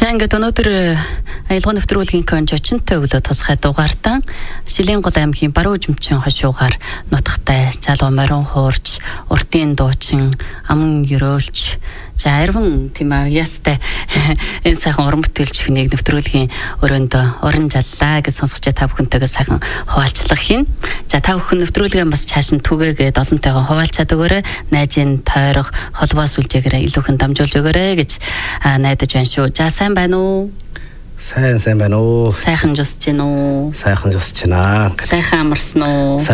За ингээд өнөөдөр аялал нэвтрүүлгийн конж очинтой өглөө тусгай дугаартаа Шилэнгол аймгийн Баруун Жимчин хошуугаар нутагтай залуу морин хуурч, уртын дуучин, аман өрөөлч за арван тийм ястай энэ сайхан уран бүтээлч хүнийг нэвтрүүлгийн өрөөндөө уран жадлаа гэж сонсгож та бүхэнтэйгээ сайхан хуваалцлах хийн. За та бүхэн нэвтрүүлгээ бас цааш нь түгээгээд олонтойгоо хуваалцаад өгөөрэй. Найжийн тойрох холбоос үлжээгээрээ илүүхэн дамжуулж өгөөрэй гэж найдаж байна шүү. За сайн байна уу? Сайн байна уу? Сайхан жусч гин үү? Сайхан жусч байна. Сайхан амарсан уу?